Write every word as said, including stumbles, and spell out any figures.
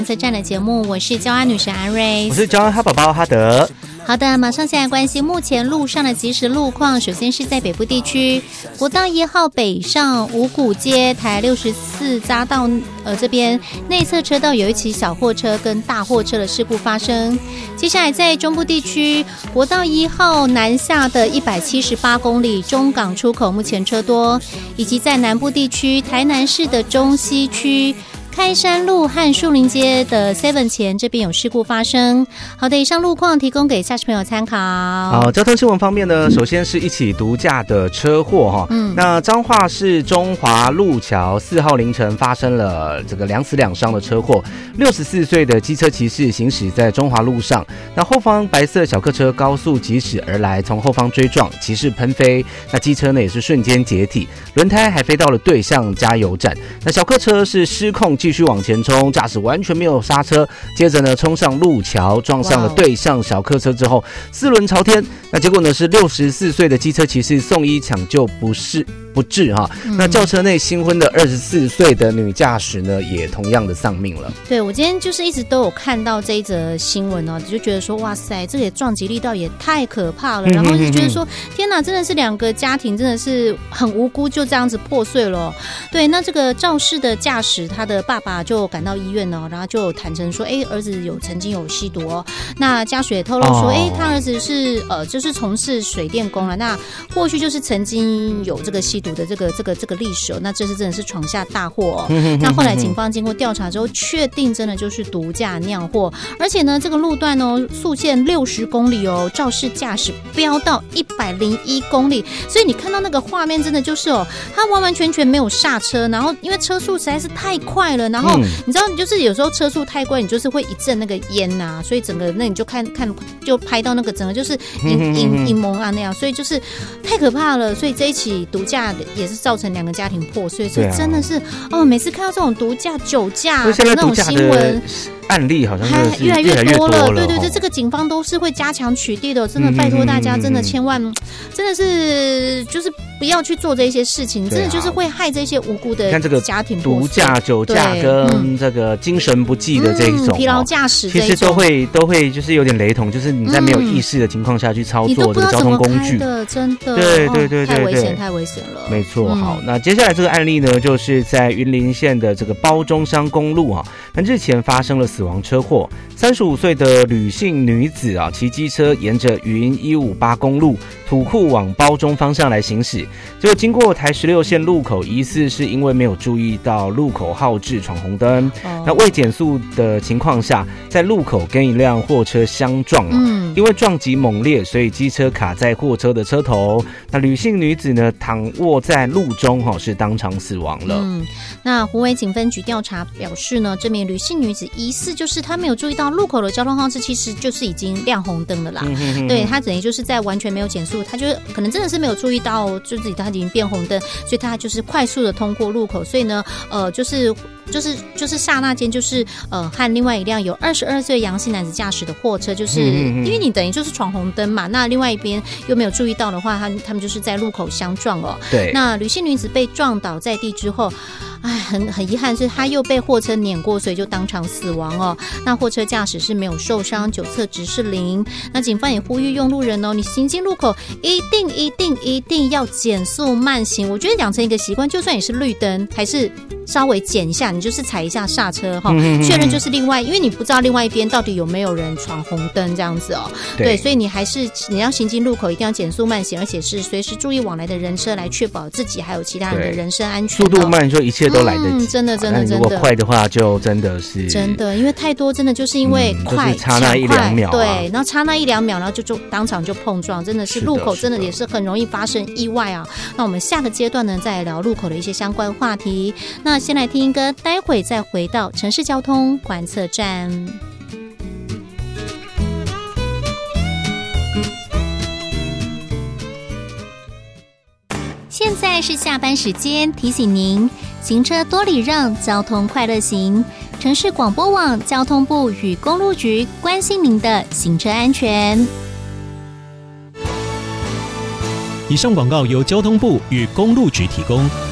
车站的节目，我是交安女神安瑞， 我是交安哈宝宝哈德。 好的，马上先来关心目前路上的即时路况。首先是在北部地区，国道一号北上五股街台六十四匝道呃这边内侧车道有一起小货车跟大货车的事故发生。接下来在中部地区，国道一号南下的一百七十八公里中港出口目前车多，以及在南部地区台南市的中西区开山路和树林街的 seven 前这边有事故发生。好的，以上路况提供给驾驶朋友参考。 好，交通新闻方面呢，首先是一起毒驾的车祸哈。嗯，那彰化市中华路桥四号凌晨发生了这个两死两伤的车祸。六十四岁的机车骑士行驶在中华路上，那后方白色小客车高速疾驶而来，从后方追撞，骑士喷飞，那机车呢也是瞬间解体，轮胎还飞到了对向加油站。那小客车是失控继续往前冲，驾驶完全没有刹车，接着呢冲上路桥，撞上了对向小客车之后四轮朝天。那结果呢是六十四岁的机车骑士送医抢救不适不治哈。嗯、那轿车内新婚的二十四岁的女驾驶呢也同样的丧命了。 对，我今天就是一直都有看到这一则新闻哦，就觉得说哇塞，这个撞击力道也太可怕了，然后就觉得说天哪，真的是两个家庭真的是很无辜就这样子破碎了、哦。对，那这个肇事的驾驶他的爸爸就赶到医院哦，然后就坦诚说，哎，儿子有曾经有吸毒哦。那家属也透露说，哎、哦，他儿子是呃，就是从事水电工了，那过去就是曾经有这个吸毒的这个这个这个历史哦。那这次真的是闯下大祸哦。那后来警方经过调查之后，确定真的就是毒驾酿祸，而且呢，这个路段哦，速限六十公里哦，肇事驾驶飙到一百零一公里，所以你看到那个画面，真的就是哦，他完完全全没有刹车，然后因为车速实在是太快了，然后你知道，就是有时候车速太快，你就是会一阵那个烟呐、啊，所以整个那你就看看就拍到那个整个就是阴阴阴蒙啊那样，所以就是太可怕了。所以这一起毒驾也是造成两个家庭破碎，所以真的是、啊、哦，每次看到这种毒驾、酒驾的那种新闻。 案例好像是越来越多了， 对对对，这个警方都是会加强取缔的，真的拜托大家，真的千万，真的是就是不要去做这些事情，真的就是会害这些无辜的家庭破碎。毒驾、酒驾跟这个精神不济的这一种疲劳驾驶，其实都会都会就是有点雷同，就是你在没有意识的情况下去操作这个交通工具， 真的， 对对对对， 太危险，太危险了。 没错，好，那接下来这个案例呢，就是在云林县的这个褒中乡公路啊，那日前发生了死亡车祸，三十五岁的吕姓女子啊，骑机车沿着云一五八公路土库往褒中方向来行驶，结果经过台十六线路口，疑似是因为没有注意到路口号志闯红灯，哦、那未减速的情况下，在路口跟一辆货车相撞啊，嗯、因为撞击猛烈，所以机车卡在货车的车头，那吕姓女子呢躺卧在路中哈、哦，是当场死亡了。 嗯，那虎尾警分局调查表示呢，这名吕姓女子疑似就是她没有注意到路口的交通号志，其实就是已经亮红灯了啦。嗯、哼哼对，她等于就是在完全没有减速，她就是可能真的是没有注意到，就是她已经变红灯，所以她就是快速的通过路口，所以呢，呃，就是就是就是刹那间就是呃和另外一辆有二十二岁杨姓男子驾驶的货车，就是嗯嗯因为你等于就是闯红灯嘛，那另外一边又没有注意到的话，他他们就是在路口相撞哦。 对， 那吕姓女子被撞倒在地之后。哎，很很遗憾是他又被货车碾过，所以就当场死亡哦。那货车驾驶是没有受伤，酒测值是零。那警方也呼吁用路人哦，你行经路口一定一定一定要减速慢行。我觉得养成一个习惯，就算你是绿灯，还是稍微减一下，你就是踩一下刹车哈，确认就是另外，因为你不知道另外一边到底有没有人闯红灯这样子哦。对，对，所以你还是你要行经路口一定要减速慢行，而且是随时注意往来的人车，来确保自己还有其他人的人身安全、哦。 速度慢，就一切都来得及、 嗯，真的真的真的。 如果快的话，就真的是真的，因为太多真的就是因为快，嗯、就是差那一两秒、啊， 对，然后差那一两秒，然后就就当场就碰撞，真的是路口真的也是很容易发生意外啊。那我们下个阶段呢，再来聊路口的一些相关话题。那先来听歌，待会再回到城市交通观测站。现在是下班时间，提醒您行车多礼让，交通快乐行。城市广播网交通部与公路局关心您的行车安全。 以上广告由交通部与公路局提供。